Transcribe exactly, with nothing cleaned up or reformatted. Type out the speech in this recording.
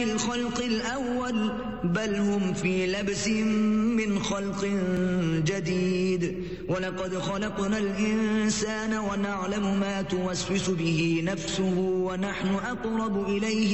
بالخلق الأول بل هم في لبس من خلق جديد ولقد خلقنا الإنسان ونعلم ما توسوس به نفسه ونحن أقرب إليه